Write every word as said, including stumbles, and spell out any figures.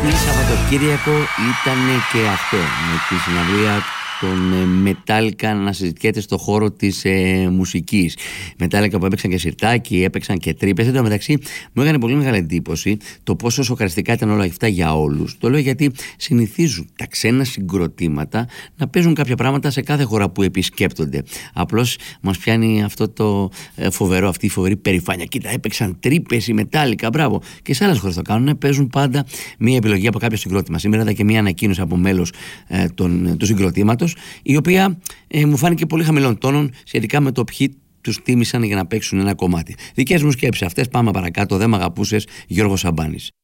Σαββατοκύριακο ήταν και αυτό, με τη συναυλία των Μετάλικα να συζητιέται στο χώρο της ε, μουσικής. Μετάλικα που έπαιξαν και σιρτάκι, έπαιξαν και τρύπες. Εν τω μεταξύ, μου έκανε πολύ μεγάλη εντύπωση το πόσο σοκαριστικά ήταν όλα αυτά για όλους. Το λέω γιατί συνηθίζουν τα ξένα συγκροτήματα να παίζουν κάποια πράγματα σε κάθε χώρα που επισκέπτονται. Απλώς μας πιάνει αυτό το ε, φοβερό, αυτή η φοβερή περηφάνεια. Κοίτα, έπαιξαν τρύπες οι Μετάλικα, μπράβο. Και σε άλλες χώρες το κάνουν, παίζουν πάντα μία επιλογή από κάποιο συγκρότημα. Σήμερα είδα και μία ανακοίνωση από μέλος ε, των, του συγκροτήματος, η οποία ε, μου φάνηκε πολύ χαμηλών τόνων σχετικά με το ποιοι τους τίμησαν για να παίξουν ένα κομμάτι. Δικές μου σκέψεις αυτές, πάμε παρακάτω, δεν μ' αγαπούσες, Γιώργος Σαμπάνης.